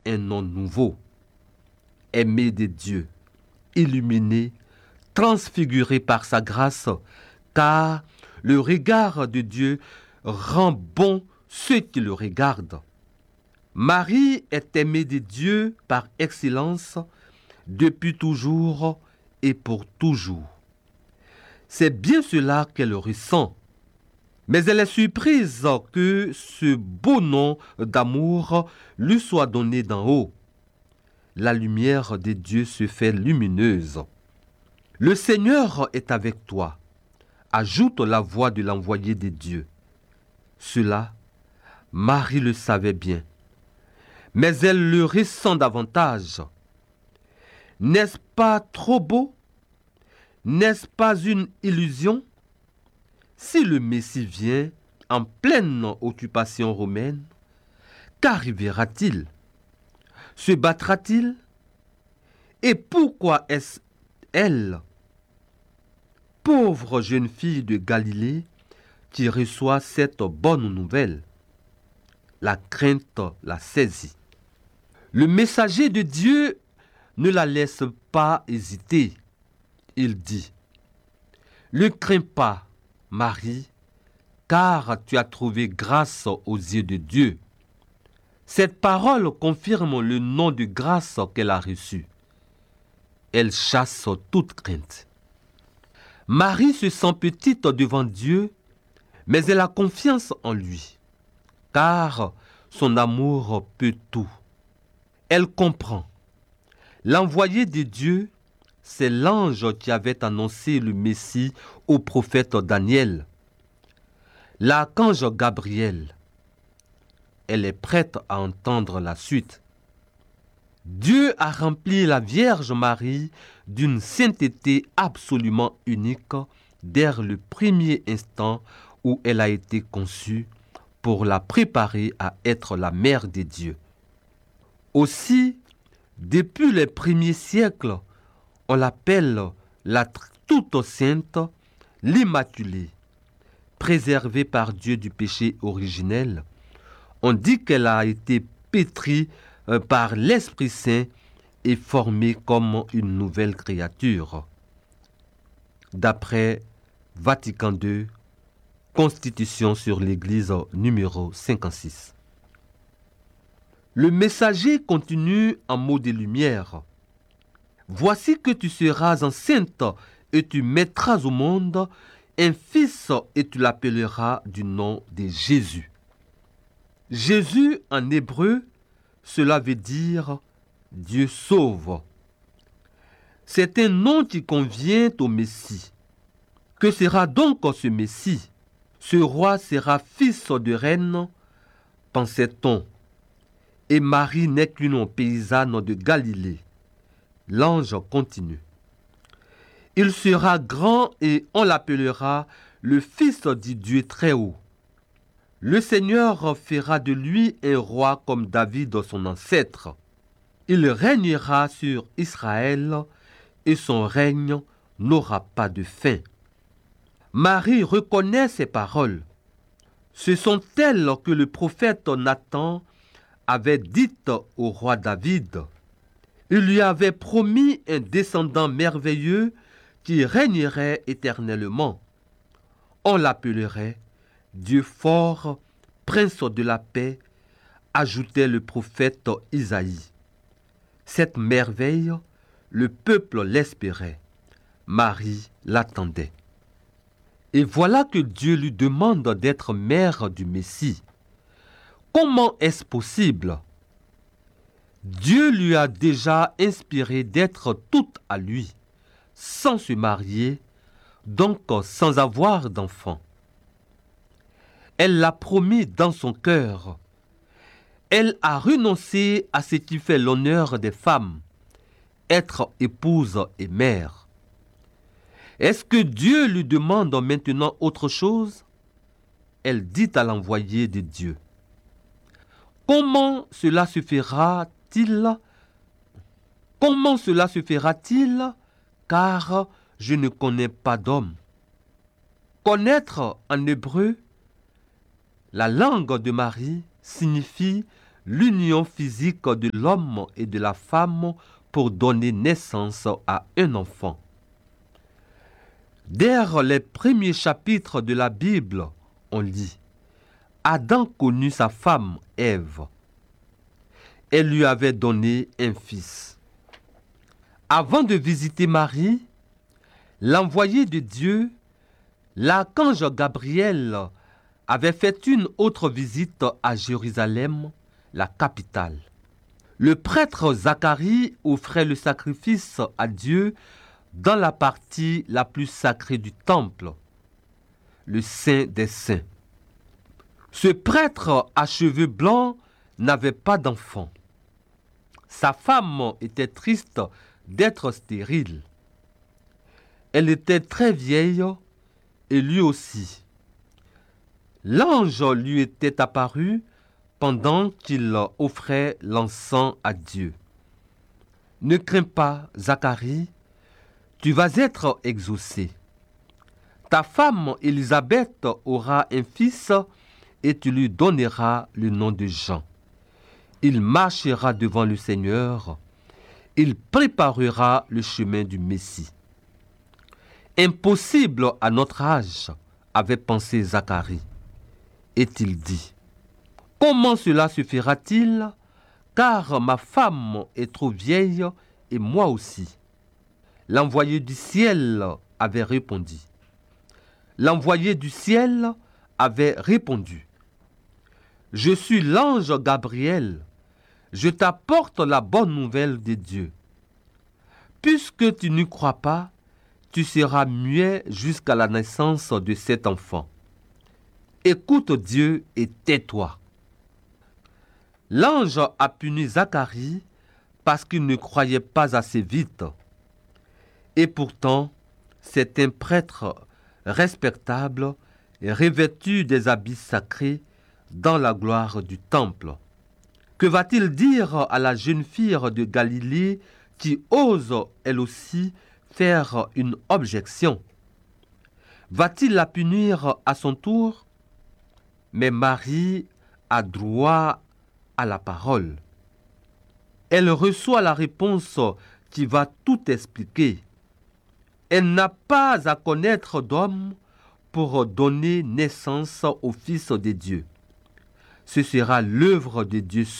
un nom nouveau. Aimé de Dieu, illuminé, transfiguré par sa grâce, car le regard de Dieu rend bon ceux qui le regardent. Marie est aimée de Dieu par excellence depuis toujours et pour toujours. C'est bien cela qu'elle ressent. Mais elle est surprise que ce beau nom d'amour lui soit donné d'en haut. La lumière de Dieu se fait lumineuse. Le Seigneur est avec toi, ajoute la voix de l'envoyé de Dieu. Cela, Marie le savait bien, mais elle le ressent davantage. N'est-ce pas trop beau? N'est-ce pas une illusion? Si le Messie vient en pleine occupation romaine, qu'arrivera-t-il? Se battra-t-il? Et pourquoi est-ce elle, pauvre jeune fille de Galilée, qui reçoit cette bonne nouvelle? La crainte la saisit. Le messager de Dieu ne la laisse pas hésiter. Il dit: ne crains pas, Marie, car tu as trouvé grâce aux yeux de Dieu. Cette parole confirme le nom de grâce qu'elle a reçu. Elle chasse toute crainte. Marie se sent petite devant Dieu, mais elle a confiance en lui, car son amour peut tout. Elle comprend. L'envoyé de Dieu, c'est l'ange qui avait annoncé le Messie au prophète Daniel. L'archange Gabriel. Elle est prête à entendre la suite. Dieu a rempli la Vierge Marie d'une sainteté absolument unique dès le premier instant où elle a été conçue pour la préparer à être la mère de Dieu. Aussi, depuis les premiers siècles, on l'appelle la toute sainte, l'Immaculée. Préservée par Dieu du péché originel, on dit qu'elle a été pétrie par l'Esprit Saint et formée comme une nouvelle créature. D'après Vatican II, Constitution sur l'Église numéro 56. Le messager continue en mots de lumière. Voici que tu seras enceinte et tu mettras au monde un fils et tu l'appelleras du nom de Jésus. Jésus en hébreu, cela veut dire Dieu sauve. C'est un nom qui convient au Messie. Que sera donc ce Messie? Ce roi sera fils de reine, pensait-on. Et Marie n'est qu'une paysanne de Galilée. L'ange continue. Il sera grand et on l'appellera le Fils du Dieu très haut. Le Seigneur fera de lui un roi comme David son ancêtre. Il régnera sur Israël et son règne n'aura pas de fin. Marie reconnaît ces paroles. Ce sont elles que le prophète Nathan avait dites au roi David. Il lui avait promis un descendant merveilleux qui régnerait éternellement. On l'appellerait Dieu fort, prince de la paix, ajoutait le prophète Isaïe. Cette merveille, le peuple l'espérait. Marie l'attendait. Et voilà que Dieu lui demande d'être mère du Messie. Comment est-ce possible? Dieu lui a déjà inspiré d'être toute à lui, sans se marier, donc sans avoir d'enfant. Elle l'a promis dans son cœur. Elle a renoncé à ce qui fait l'honneur des femmes, être épouse et mère. Est-ce que Dieu lui demande maintenant autre chose? Elle dit à l'envoyé de Dieu. Comment cela se fera-t-il? Comment cela se fera-t-il? Car je ne connais pas d'homme. Connaître en hébreu, la langue de Marie, signifie l'union physique de l'homme et de la femme pour donner naissance à un enfant. Dès les premiers chapitres de la Bible, on lit « Adam connut sa femme, Ève. Elle lui avait donné un fils. » Avant de visiter Marie, l'envoyé de Dieu, l'archange Gabriel, avait fait une autre visite à Jérusalem, la capitale. Le prêtre Zacharie offrait le sacrifice à Dieu dans la partie la plus sacrée du temple, le Saint des Saints. Ce prêtre à cheveux blancs n'avait pas d'enfant. Sa femme était triste d'être stérile. Elle était très vieille et lui aussi. L'ange lui était apparu pendant qu'il offrait l'encens à Dieu. « Ne crains pas, Zacharie, tu vas être exaucé. Ta femme Élisabeth aura un fils et tu lui donneras le nom de Jean. Il marchera devant le Seigneur. Il préparera le chemin du Messie. » Impossible à notre âge, avait pensé Zacharie. Et-il dit, « Comment cela se fera-t-il, car ma femme est trop vieille et moi aussi. » L'envoyé du ciel avait répondu. L'envoyé du ciel avait répondu. « Je suis l'ange Gabriel. Je t'apporte la bonne nouvelle de Dieu. Puisque tu n'y crois pas, tu seras muet jusqu'à la naissance de cet enfant. Écoute Dieu et tais-toi. » L'ange a puni Zacharie parce qu'il ne croyait pas assez vite. Et pourtant, c'est un prêtre respectable et revêtu des habits sacrés dans la gloire du temple. Que va-t-il dire à la jeune fille de Galilée qui ose, elle aussi, faire une objection? Va-t-il la punir à son tour? Mais Marie a droit à la parole. Elle reçoit la réponse qui va tout expliquer. Elle n'a pas à connaître d'homme pour donner naissance au Fils de Dieu. Ce sera l'œuvre de Dieu